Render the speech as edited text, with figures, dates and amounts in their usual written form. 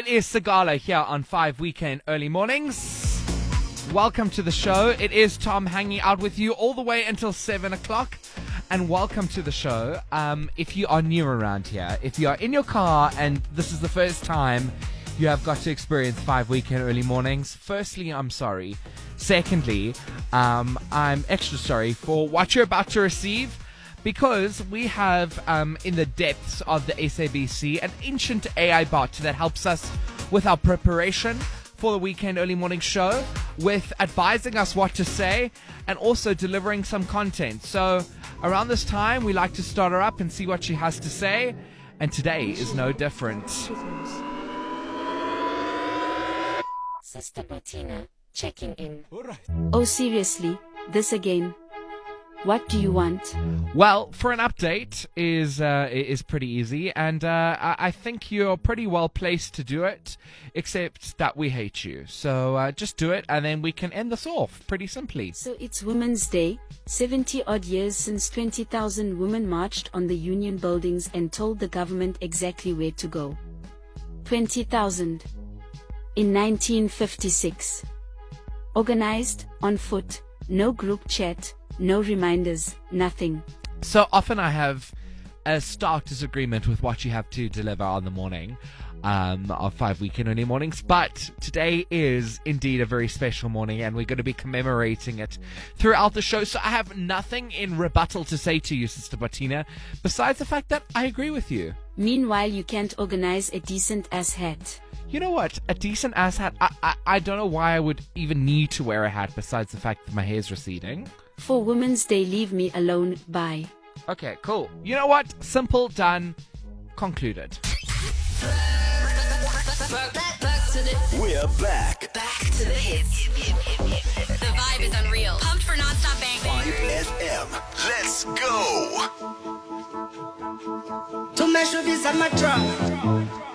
It is Sagala here on 5 Weekend Early Mornings. Welcome to the show. It is Tom hanging out with you all the way until 7 o'clock. And welcome to the show. If you are new around here, if you are in your car and this is the first time you have got to experience 5 Weekend Early Mornings, firstly, I'm sorry. Secondly, I'm extra sorry for what you're about to receive, because we have, in the depths of the SABC, an ancient AI bot that helps us with our preparation for the Weekend Early Morning show, with advising us what to say and also delivering some content. So around this time, we like to start her up and see what she has to say, and today is no different. Sister Bettina, checking in. Oh, seriously? This again? What do you want? Well, for an update is pretty easy, and I think you're pretty well placed to do it, except that we hate you. So just do it, and then we can end this off pretty simply. So it's Women's Day, 70 odd years since 20,000 women marched on the Union buildings and told the government exactly where to go. 20,000. In 1956. Organized, on foot, no group chat, no reminders, nothing. So often I have a stark disagreement with what you have to deliver on the morning of 5 Weekend Early Mornings, but today is indeed a very special morning, and we're going to be commemorating it throughout the show. So I have nothing in rebuttal to say to you, Sister Bettina, besides the fact that I agree with you. Meanwhile, you can't organize a decent ass hat. You know what? A decent ass hat? I don't know why I would even need to wear a hat besides the fact that my hair's receding. For Women's Day, leave me alone, bye. Okay, cool. You know what? Simple, done, concluded. We're back. Back to the hits. The vibe is unreal. Pumped for non-stop bang bang. FM. Let's go. To measure this on my drum.